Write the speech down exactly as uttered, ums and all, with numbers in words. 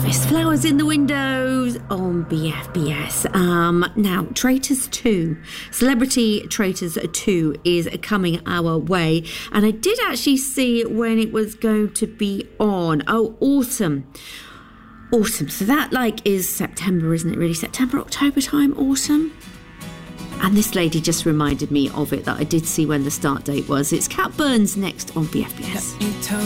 Elvis, Flowers in the Windows on B F B S. Um, now, Traitors two, Celebrity Traitors two is coming our way. And I did actually see when it was going to be on. Oh, awesome. Awesome. So that, like, is September, isn't it, really? September, October time, autumn? And this lady just reminded me of it, that I did see when the start date was. It's Cat Burns next on B F B S.